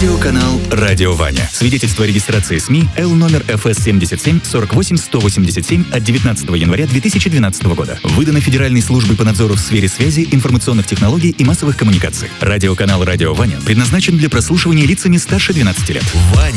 Радиоканал «Радио Ваня». Свидетельство о регистрации СМИ Л номер ФС 77 48 187 от 19 января 2012 года. Выдано Федеральной службой по надзору в сфере связи, информационных технологий и массовых коммуникаций. Радиоканал «Радио Ваня» предназначен для прослушивания лицами старше 12 лет. Ваня.